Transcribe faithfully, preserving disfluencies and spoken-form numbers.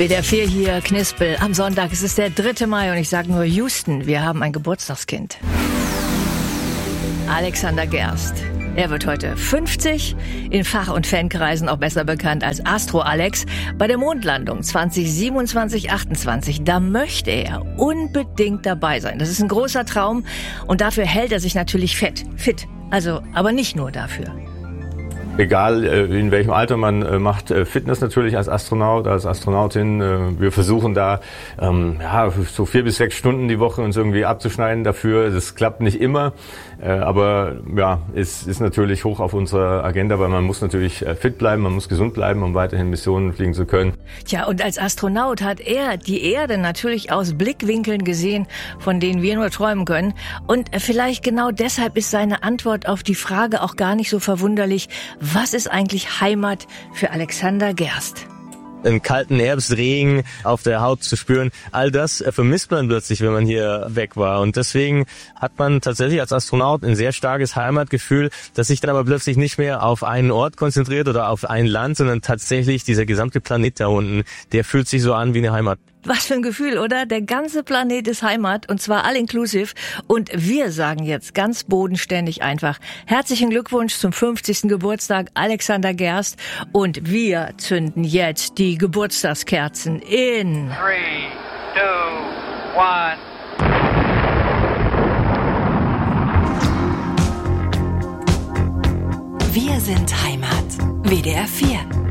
W D R vier hier, Knispel. Am Sonntag, es ist der dritte Mai und ich sage nur Houston, wir haben ein Geburtstagskind. Alexander Gerst. Er wird heute fünfzig, in Fach- und Fankreisen auch besser bekannt als Astro-Alex. Bei der Mondlandung zwanzig siebenundzwanzig achtundzwanzig, da möchte er unbedingt dabei sein. Das ist ein großer Traum und dafür hält er sich natürlich fett, fit. Also, aber nicht nur dafür. Egal in welchem Alter man macht Fitness natürlich als Astronaut, als Astronautin. Wir versuchen da ähm, ja, so vier bis sechs Stunden die Woche uns irgendwie abzuschneiden dafür. Das klappt nicht immer, aber ja, es ist natürlich hoch auf unserer Agenda, weil man muss natürlich fit bleiben, man muss gesund bleiben, um weiterhin Missionen fliegen zu können. Tja, und als Astronaut hat er die Erde natürlich aus Blickwinkeln gesehen, von denen wir nur träumen können. Und vielleicht genau deshalb ist seine Antwort auf die Frage auch gar nicht so verwunderlich. Was ist eigentlich Heimat für Alexander Gerst? Einen kalten Herbstregen auf der Haut zu spüren, all das vermisst man plötzlich, wenn man hier weg war. Und deswegen hat man tatsächlich als Astronaut ein sehr starkes Heimatgefühl, das sich dann aber plötzlich nicht mehr auf einen Ort konzentriert oder auf ein Land, sondern tatsächlich dieser gesamte Planet da unten, der fühlt sich so an wie eine Heimat. Was für ein Gefühl, oder? Der ganze Planet ist Heimat und zwar all inclusive. Und wir sagen jetzt ganz bodenständig einfach herzlichen Glückwunsch zum fünfzigsten Geburtstag Alexander Gerst und wir zünden jetzt die Geburtstagskerzen in three, two, one. Wir sind Heimat. W D R vier.